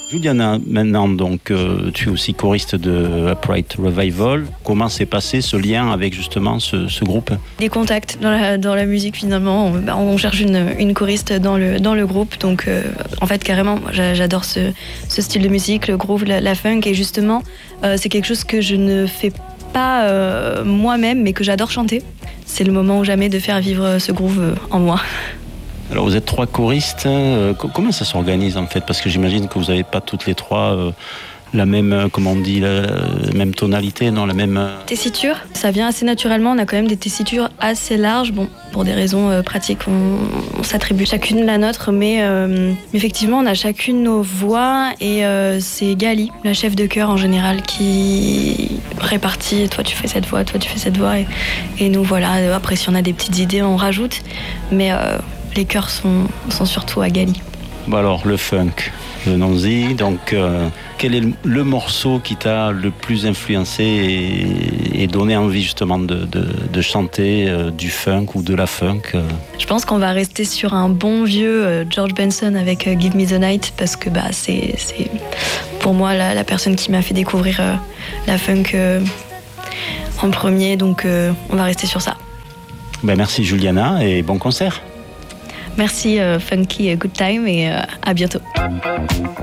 Juliana, maintenant, donc, tu es aussi choriste de Upright Revival. Comment s'est passé ce lien avec justement ce groupe? Des contacts dans la musique finalement. On cherche une choriste dans le groupe. Donc en fait carrément, moi, j'adore ce style de musique, le groove, la funk. Et justement, c'est quelque chose que je ne fais pas moi-même, mais que j'adore chanter. C'est le moment ou jamais de faire vivre ce groove en moi. Alors vous êtes 3 choristes, comment ça s'organise en fait? Parce que j'imagine que vous n'avez pas toutes les 3 la même, comment on dit, la même tonalité, non, la même... Tessiture, ça vient assez naturellement, on a quand même des tessitures assez larges. Bon, pour des raisons pratiques, on s'attribue chacune la nôtre, mais effectivement on a chacune nos voix et c'est Gali, la chef de chœur en général, qui répartit, toi tu fais cette voix, toi tu fais cette voix, et nous voilà, après si on a des petites idées on rajoute, mais... les chœurs sont surtout à Gali. Bon alors, le funk, venons-y. Donc, quel est le morceau qui t'a le plus influencé et donné envie justement de chanter du funk ou de la funk? Je pense qu'on va rester sur un bon vieux George Benson avec Give Me the Night, parce que c'est pour moi la personne qui m'a fait découvrir la funk en premier. Donc, on va rester sur ça. Merci Juliana et bon concert. Merci Funky Good Time et à bientôt.